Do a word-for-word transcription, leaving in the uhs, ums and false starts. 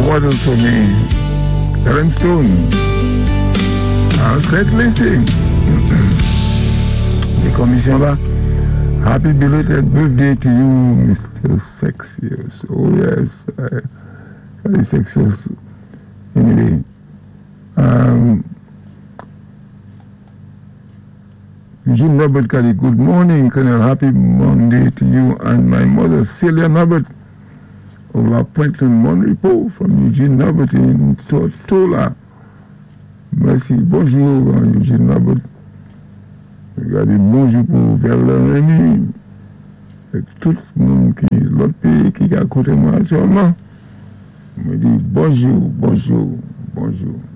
waters for me. Karen Stone. Uh, Saint Lucie. The commission là. Happy belated birthday to you, Mister Six Years. Oh yes, uh, six years. Anyway, um, Eugene Robert Kali, good morning, Colonel. Happy Monday to you and my mother, Celia Robert, of La Pointe Mon Repos, from Eugene Robert in Totola. Merci, bonjour, Eugene Robert. Regardez, bonjour pour Verlaine Rémy, et tout le monde qui, l'autre pays qui est à côté de moi actuellement. Je me dis bonjour, bonjour, bonjour.